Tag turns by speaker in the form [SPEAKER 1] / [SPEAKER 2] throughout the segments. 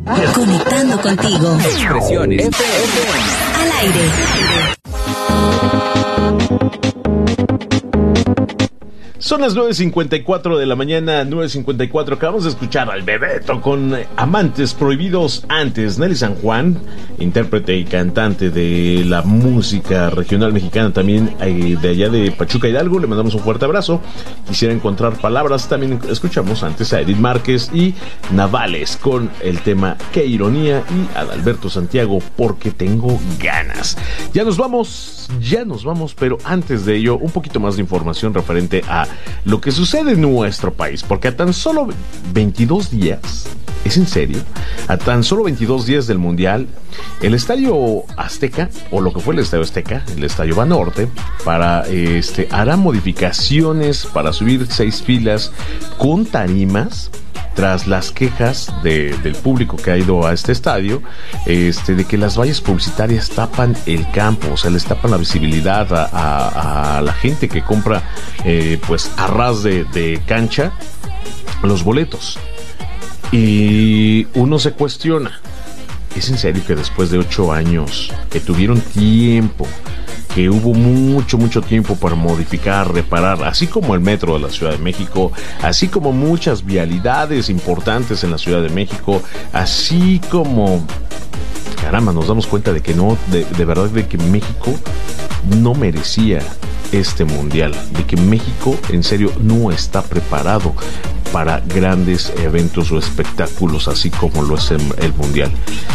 [SPEAKER 1] Conectando contigo.
[SPEAKER 2] Expresiones
[SPEAKER 1] Al aire.
[SPEAKER 3] Son las 9:54 de la mañana, 9:54. Acabamos de escuchar al Bebeto con Amantes Prohibidos antes. Nelly San Juan, intérprete y cantante de la música regional mexicana, también de allá de Pachuca Hidalgo. Le mandamos un fuerte abrazo. Quisiera encontrar palabras. También escuchamos antes a Edith Márquez y Navales con el tema Qué ironía, y Adalberto Santiago, Porque tengo ganas. Ya nos vamos, pero antes de ello, un poquito más de información referente a lo que sucede en nuestro país, porque a tan solo 22 días, ¿es en serio? A tan solo 22 días del Mundial, el Estadio Azteca, o lo que fue el Estadio Azteca, el Estadio Banorte, hará modificaciones para subir 6 filas con tarimas, tras las quejas del público que ha ido a este estadio, de que las vallas publicitarias tapan el campo, o sea, les tapan la visibilidad a la gente que compra, pues a ras de cancha los boletos. Y uno se cuestiona, ¿es en serio que después de 8 años que tuvieron tiempo, que hubo mucho tiempo para modificar, reparar, así como el metro de la Ciudad de México, así como muchas vialidades importantes en la Ciudad de México, así como, caramba, nos damos cuenta de que no, de verdad, de que México no merecía este mundial, de que México en serio no está preparado para grandes eventos o espectáculos así como lo es el mundial?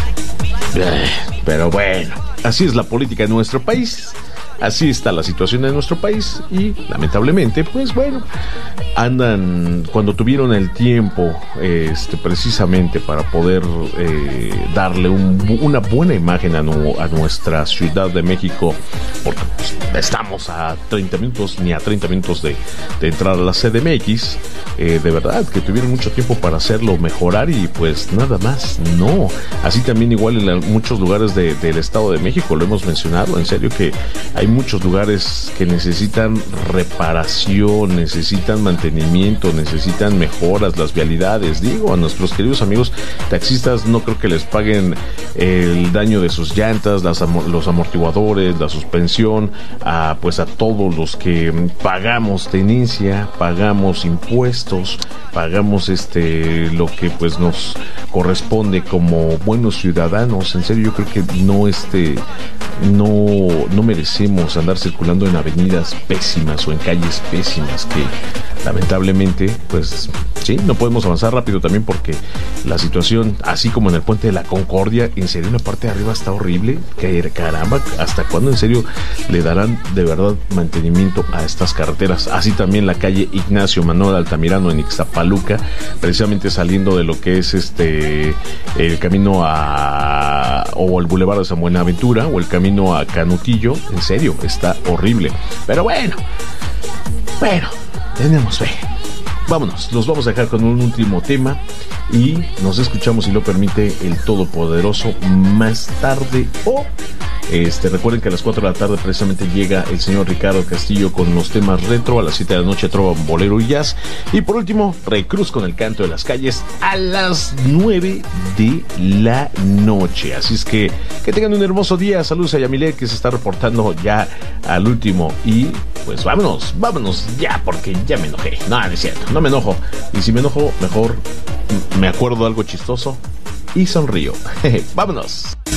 [SPEAKER 3] Pero bueno, así es la política de nuestro país. Así está la situación de nuestro país y lamentablemente, pues bueno, andan, cuando tuvieron el tiempo precisamente para poder darle una buena imagen a nuestra Ciudad de México, porque pues, estamos a 30 minutos, ni a 30 minutos de entrar a la CDMX, de verdad que tuvieron mucho tiempo para hacerlo mejorar y pues nada más, no. Así también igual en muchos lugares del Estado de México, lo hemos mencionado, en serio que hay muchos lugares que necesitan reparación, necesitan mantenimiento, necesitan mejoras, las vialidades. Digo, a nuestros queridos amigos taxistas no creo que les paguen el daño de sus llantas, los amortiguadores, la suspensión, pues a todos los que pagamos tenencia, pagamos impuestos, pagamos lo que pues nos corresponde como buenos ciudadanos. En serio, yo creo que no merecemos andar circulando en avenidas pésimas o en calles pésimas, que lamentablemente pues sí, no podemos avanzar rápido también porque la situación, así como en el Puente de la Concordia, en serio, en la parte de arriba está horrible. Caramba, ¿hasta cuándo en serio le darán de verdad mantenimiento a estas carreteras? Así también la calle Ignacio Manuel Altamirano en Ixtapaluca, precisamente saliendo de lo que es el camino o el Boulevard de San Buenaventura o el camino a Canutillo. En serio, está horrible. Pero bueno, tenemos fe. Vámonos, los vamos a dejar con un último tema y nos escuchamos, si lo permite el Todopoderoso, más tarde. Recuerden que a las 4 de la tarde precisamente llega el señor Ricardo Castillo con los temas retro. A las 7 de la noche trova, bolero y jazz. Y por último, Recruz con el canto de las calles a las 9 de la noche. Así es que tengan un hermoso día. Saludos a Yamile, que se está reportando ya al último. Y pues vámonos ya, porque ya me enojé. No es cierto, no me enojo. Y si me enojo, mejor me acuerdo de algo chistoso y sonrío. Vámonos.